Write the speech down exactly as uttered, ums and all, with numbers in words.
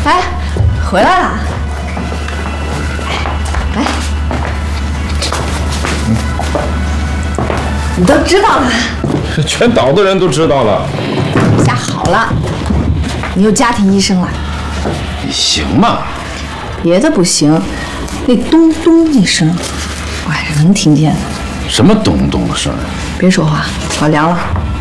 哎，回来了。来，你都知道了。 全岛的人都知道了。 下好了，你有家庭医生了。 你行吗？ 别的不行，那咚咚一声，我还是能听见的。 什么咚咚的声？ 别说话，我凉了。